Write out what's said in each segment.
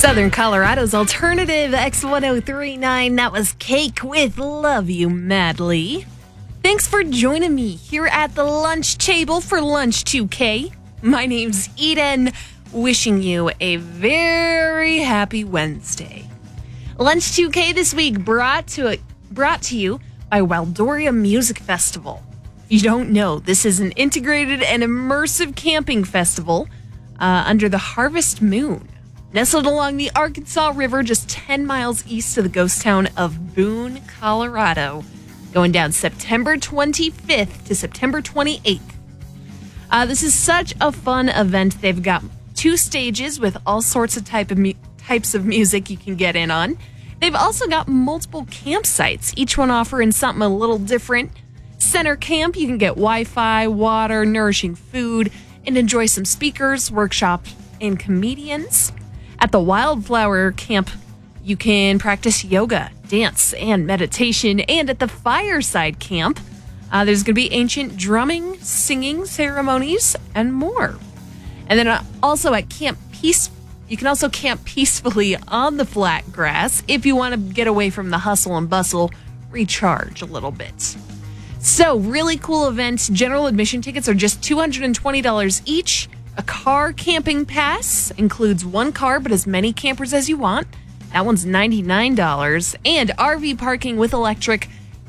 Southern Colorado's alternative X1039. That was Cake with Love You Madly. Thanks for joining me here at the lunch table for Lunch 2K. My name's Eden, wishing you a very happy Wednesday. Lunch 2K this week brought to you by Waldoria Music Festival. If you don't know, this is an integrated and immersive camping festival under the Harvest Moon. Nestled along the Arkansas River, just 10 miles east of the ghost town of Boone, Colorado, going down September 25th to September 28th. This is such a fun event. They've got 2 stages with all sorts of types of music you can get in on. They've also got multiple campsites, each one offering something a little different. Center camp, you can get Wi-Fi, water, nourishing food, and enjoy some speakers, workshops, and comedians. At the Wildflower Camp, you can practice yoga, dance, and meditation. And at the Fireside Camp, there's going to be ancient drumming, singing ceremonies, and more. And then also at Camp Peace, you can also camp peacefully on the flat grass if you want to get away from the hustle and bustle, recharge a little bit. So, really cool event. General admission tickets are just $220 each. A car camping pass includes 1 car, but as many campers as you want. That one's $99. And RV parking with electric,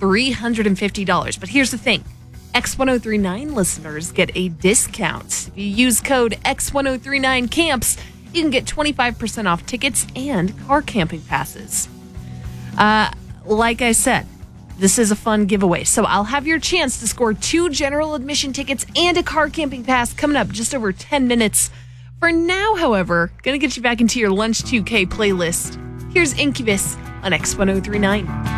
$350. But here's the thing. X1039 listeners get a discount. If you use code X1039CAMPS, you can get 25% off tickets and car camping passes. Like I said, this is a fun giveaway. So I'll have your chance to score 2 general admission tickets and a car camping pass coming up just over 10 minutes. For now, however, going to get you back into your Lunch 2K playlist. Here's Incubus on X1039.